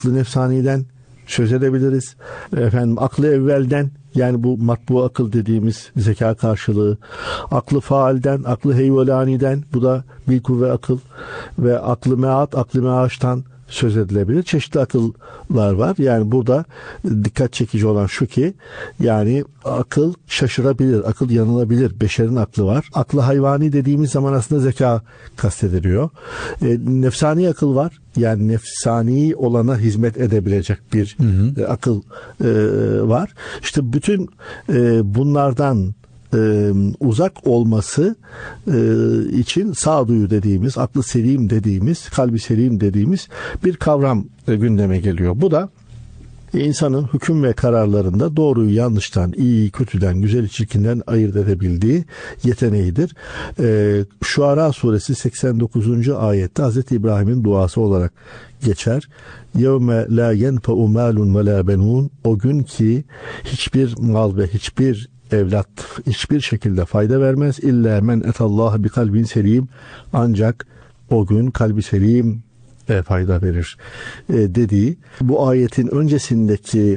aklı nefsaniden söz edebiliriz. Aklı evvelden, yani bu matbu akıl dediğimiz zeka karşılığı, aklı faalden, aklı heyvelaniden, bu da bilkuvve akıl, ve aklı meat, aklı meaştan söz edilebilir. Çeşitli akıllar var. Yani burada dikkat çekici olan şu ki, yani akıl şaşırabilir, akıl yanılabilir. Beşerin aklı var. Aklı hayvani dediğimiz zaman aslında zeka kastediliyor. Nefsani akıl var. Yani nefsani olana hizmet edebilecek bir akıl var. İşte bütün bunlardan uzak olması için sağduyu dediğimiz, aklı selim dediğimiz, kalbi selim dediğimiz bir kavram gündeme geliyor. Bu da insanın hüküm ve kararlarında doğruyu yanlıştan, iyiyi kötüden, güzeli çirkinden ayırt edebildiği yeteneğidir. Şuara suresi 89. ayette Hz. İbrahim'in duası olarak geçer. يَوْمَ لَا يَنْفَعُ مَالٌ وَلَا بَنُونَ. O gün ki hiçbir mal ve hiçbir evlat hiçbir şekilde fayda vermez. İlla men etallah bi kalbin selim. Ancak o gün kalbi selim fayda verir dediği, bu ayetin öncesindeki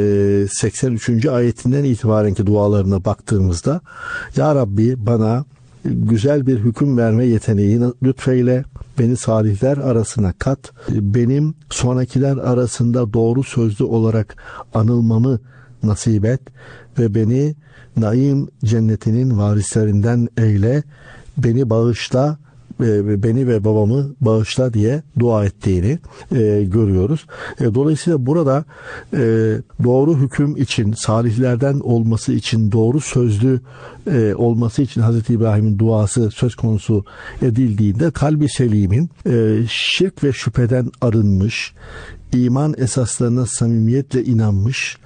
83. ayetinden itibarenki dualarına baktığımızda, Ya Rabbi bana güzel bir hüküm verme yeteneğini lütfeyle, beni salihler arasına kat, benim sonrakiler arasında doğru sözlü olarak anılmamı nasip et ve beni naim cennetinin varislerinden eyle, beni bağışla, beni ve babamı bağışla diye dua ettiğini görüyoruz. Dolayısıyla burada doğru hüküm için, salihlerden olması için, doğru sözlü olması için Hz. İbrahim'in duası söz konusu edildiğinde, kalbi selimin şirk ve şüpheden arınmış, iman esaslarına samimiyetle inanmış,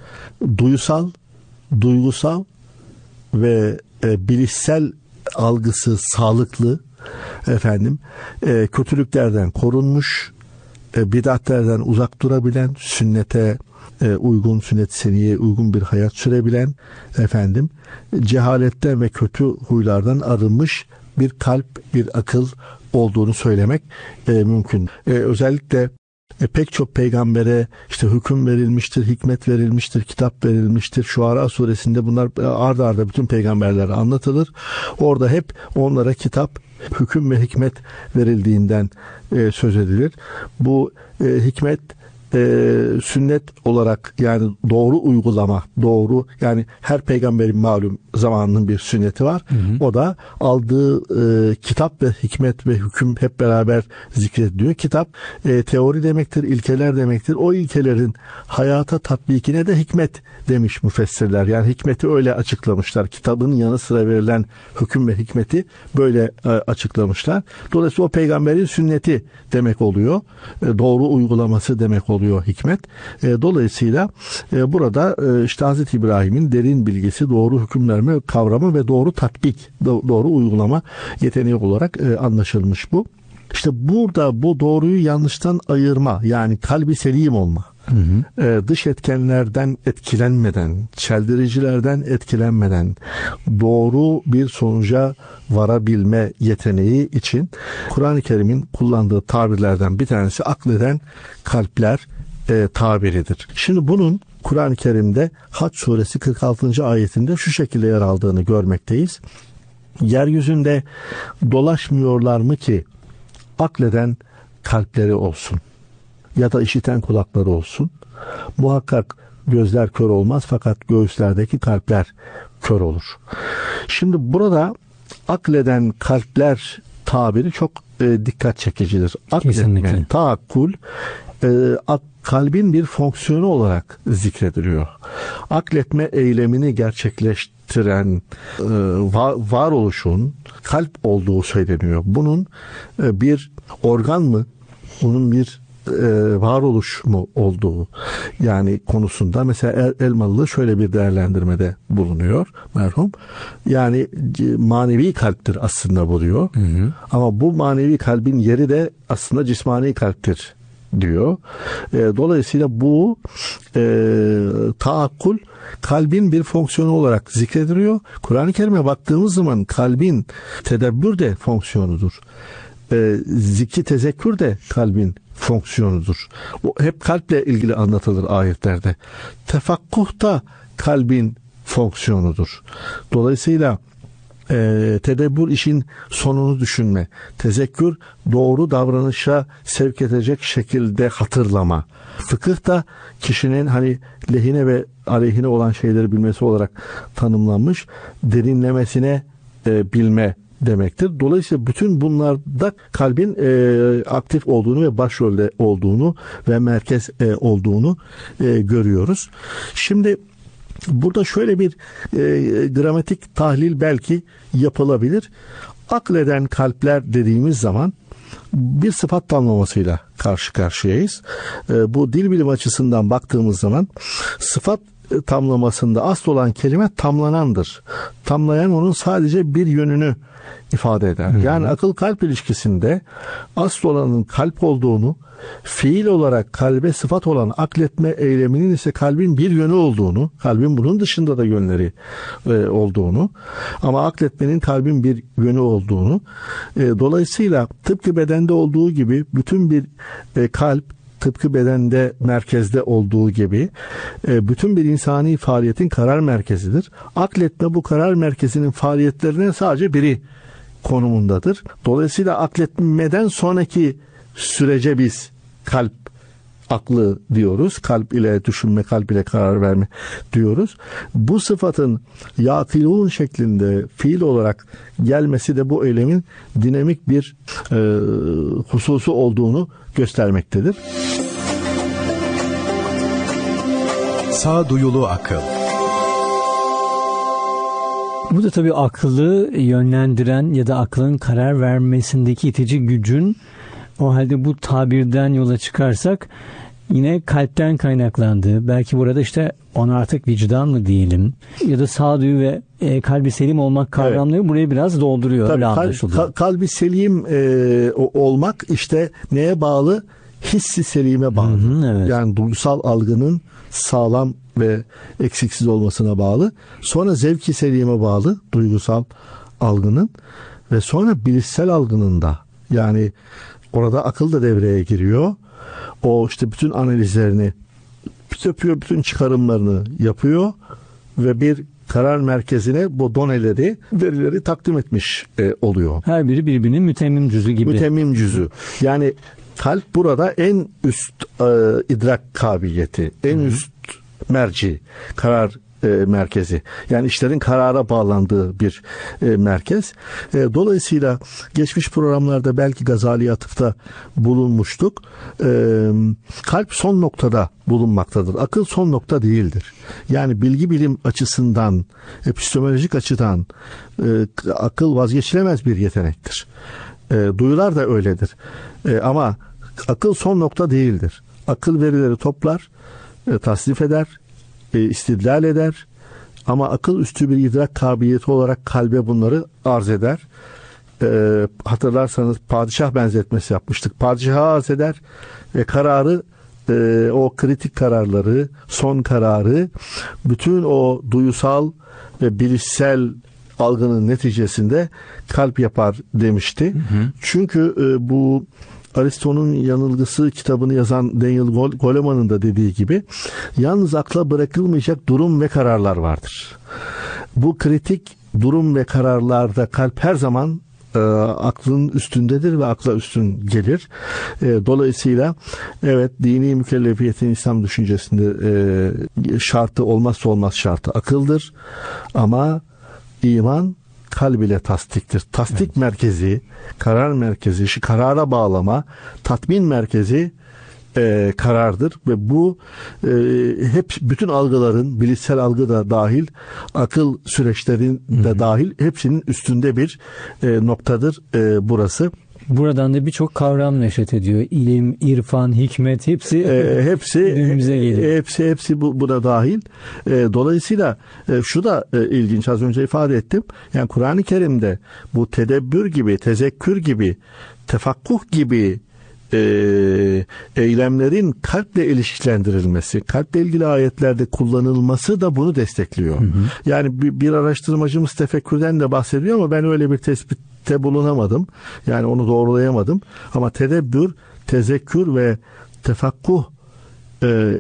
duygusal ve bilişsel algısı sağlıklı, kötülüklerden korunmuş, bid'atlerden uzak durabilen, sünnete uygun, sünnet-i seniyeye uygun bir hayat sürebilen, cehaletten ve kötü huylardan arınmış bir kalp, bir akıl olduğunu söylemek mümkün. Özellikle pek çok peygambere işte hüküm verilmiştir, hikmet verilmiştir, kitap verilmiştir. Şuara suresinde bunlar arda arda bütün peygamberlere anlatılır. Orada hep onlara kitap, hüküm ve hikmet verildiğinden söz edilir. Bu hikmet sünnet olarak, yani doğru uygulama, doğru, yani her peygamberin malum zamanının bir sünneti var. O da aldığı kitap ve hikmet ve hüküm hep beraber zikrediliyor. Kitap teori demektir, ilkeler demektir. O ilkelerin hayata tatbikine de hikmet demiş müfessirler. Yani hikmeti öyle açıklamışlar. Kitabın yanı sıra verilen hüküm ve hikmeti böyle açıklamışlar. Dolayısıyla o peygamberin sünneti demek oluyor. Doğru uygulaması demek oluyor hikmet. Dolayısıyla burada işte Hz. İbrahim'in derin bilgisi, doğru hüküm verme kavramı ve doğru tatbik, doğru uygulama yeteneği olarak anlaşılmış bu. İşte burada bu doğruyu yanlıştan ayırma, yani kalbi selim olma, dış etkenlerden etkilenmeden, çeldiricilerden etkilenmeden doğru bir sonuca varabilme yeteneği için Kur'an-ı Kerim'in kullandığı tabirlerden bir tanesi akleden kalpler tabiridir. Şimdi bunun Kur'an-ı Kerim'de Hac suresi 46. ayetinde şu şekilde yer aldığını görmekteyiz. Yeryüzünde dolaşmıyorlar mı ki akleden kalpleri olsun ya da işiten kulakları olsun? Muhakkak gözler kör olmaz, fakat göğüslerdeki kalpler kör olur. Şimdi burada akleden kalpler tabiri çok dikkat çekicidir. Kesinlikle. Taakkul kalbin bir fonksiyonu olarak zikrediliyor. Akletme eylemini gerçekleştiren varoluşun kalp olduğu söyleniyor. Bunun bir organ mı, bunun bir varoluş mu olduğu yani konusunda mesela Elmalı şöyle bir değerlendirmede bulunuyor merhum. Yani manevi kalptir aslında bu diyor. Ama bu manevi kalbin yeri de aslında cismani kalptir diyor. Dolayısıyla bu taakkul kalbin bir fonksiyonu olarak zikrediliyor. Kur'an-ı Kerim'e baktığımız zaman kalbin tedebbür de fonksiyonudur. Zikri tezekkür de kalbin fonksiyonudur. O hep kalple ilgili anlatılır ayetlerde. Tefakkuh da kalbin fonksiyonudur. Dolayısıyla tedebbür işin sonunu düşünme. Tezekkür doğru davranışa sevk edecek şekilde hatırlama. Fıkıh da kişinin hani lehine ve aleyhine olan şeyleri bilmesi olarak tanımlanmış. Derinlemesine bilme demektir. Dolayısıyla bütün bunlarda kalbin aktif olduğunu ve başrolde olduğunu ve merkez olduğunu görüyoruz. Şimdi burada şöyle bir gramatik tahlil belki yapılabilir. Akleden kalpler dediğimiz zaman bir sıfat tamlamasıyla karşı karşıyayız. Bu dil bilim açısından baktığımız zaman sıfat tamlamasında asıl olan kelime tamlanandır. Tamlayan onun sadece bir yönünü ifade eder. Yani akıl kalp ilişkisinde asıl olanın kalp olduğunu, fiil olarak kalbe sıfat olan akletme eyleminin ise kalbin bir yönü olduğunu, kalbin bunun dışında da yönleri olduğunu ama akletmenin kalbin bir yönü olduğunu, dolayısıyla tıpkı bedende olduğu gibi bütün bir kalp tıpkı bedende merkezde olduğu gibi bütün bir insani faaliyetin karar merkezidir. Akletme bu karar merkezinin faaliyetlerine sadece biri konumundadır. Dolayısıyla akletmeden sonraki sürece biz kalp aklı diyoruz. Kalp ile düşünme, kalp ile karar verme diyoruz. Bu sıfatın yakilun şeklinde fiil olarak gelmesi de bu eylemin dinamik bir hususu olduğunu göstermektedir. Sağduyulu akıl. Bu da tabii aklı yönlendiren ya da aklın karar vermesindeki itici gücün, o halde bu tabirden yola çıkarsak yine kalpten kaynaklandığı, belki burada işte ona artık vicdan mı diyelim ya da sağduyu ve kalbi selim olmak kavramları burayı biraz dolduruyor. Tabii, öyle anlaşılıyor. Kalbi selim olmak işte neye bağlı? Hissi selime bağlı. Evet. Yani duygusal algının sağlam ve eksiksiz olmasına bağlı. Sonra zevki selime bağlı duygusal algının ve sonra bilişsel algının da, yani orada akıl da devreye giriyor. O işte bütün analizlerini yapıyor, bütün çıkarımlarını yapıyor ve bir karar merkezine bu doneleri, verileri takdim etmiş oluyor. Her biri birbirinin mütemmim cüzü gibi. Mütemmim cüzü. Yani kalp burada en üst idrak kabiliyeti, en üst merci, karar merkezi. Yani işlerin karara bağlandığı bir merkez. Dolayısıyla geçmiş programlarda belki Gazali'ye atıfta bulunmuştuk. Kalp son noktada bulunmaktadır. Akıl son nokta değildir. Yani bilgi bilim açısından, epistemolojik açıdan akıl vazgeçilemez bir yetenektir. Duyular da öyledir. Ama akıl son nokta değildir. Akıl verileri toplar, tasnif eder, istidlal eder ama akıl üstü bir idrak kabiliyeti olarak kalbe bunları arz eder. Hatırlarsanız padişah benzetmesi yapmıştık. Padişaha arz eder ve kararı, o kritik kararları, son kararı bütün o duyusal ve bilişsel algının neticesinde kalp yapar demişti. Çünkü bu Aristo'nun Yanılgısı kitabını yazan Daniel Goleman'ın da dediği gibi yalnız akla bırakılmayacak durum ve kararlar vardır. Bu kritik durum ve kararlarda kalp her zaman aklın üstündedir ve akla üstün gelir. Dolayısıyla evet, dini mükellefiyetin İslam düşüncesinde şartı, olmazsa olmaz şartı akıldır. Ama iman kalb ile tasdiktir. Tasdik merkezi, karar merkezi, şu karara bağlama, tatmin merkezi karardır ve bu hep bütün algıların, bilişsel algı da dahil, akıl süreçlerin de dahil, hepsinin üstünde bir noktadır burası. Buradan da birçok kavram neşet ediyor. İlim, irfan, hikmet hepsi önümüze geliyor. Hepsi buna dahil. Dolayısıyla şu da ilginç, az önce ifade ettim. Yani Kur'an-ı Kerim'de bu tedebbür gibi, tezekkür gibi, tefakkuh gibi eylemlerin kalple ilişkilendirilmesi, kalple ilgili ayetlerde kullanılması da bunu destekliyor. Yani bir araştırmacımız tefekkürden de bahsediyor ama ben öyle bir tespitte bulunamadım. Yani onu doğrulayamadım. Ama tedebbür tezekkür ve tefakkuh